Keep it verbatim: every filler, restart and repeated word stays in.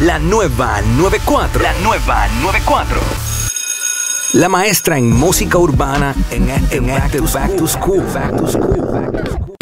La nueva noventa y cuatro. La nueva noventa y cuatro. La maestra en música urbana en este Back to School. Back to School. Back to School.